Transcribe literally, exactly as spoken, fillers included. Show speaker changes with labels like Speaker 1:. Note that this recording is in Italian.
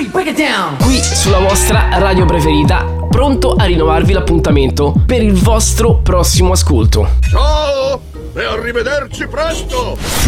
Speaker 1: break it down.
Speaker 2: Qui sulla vostra radio preferita, pronto a rinnovarvi l'appuntamento per il vostro prossimo ascolto.
Speaker 3: Ciao e arrivederci presto.